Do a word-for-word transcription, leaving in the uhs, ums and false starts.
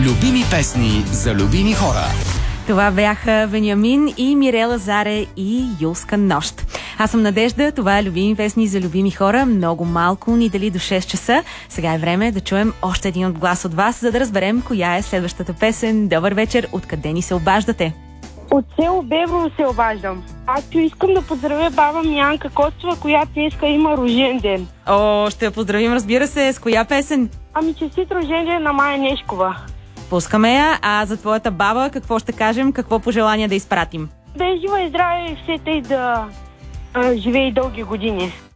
Любими песни за любими хора. Това бяха Вениамин и Мирела Заре и Юлска нощ. Аз съм Надежда, това е Любими песни за любими хора. Много малко ни дали до шест часа. Сега е време да чуем още един отглас от вас, за да разберем коя е следващата песен. Добър вечер, откъде ни се обаждате? От село Беброво се обаждам. Аз искам да поздравя баба ми Анка Костова, която иска има рожден ден. О, ще я поздравим, разбира се. С коя песен? Ами честит рожден ден на Майя Нешкова. Пускаме я, а за твоята баба какво ще кажем? Какво пожелание да изпратим? Да е жива и здраве и все тъй да а, живее дълги години.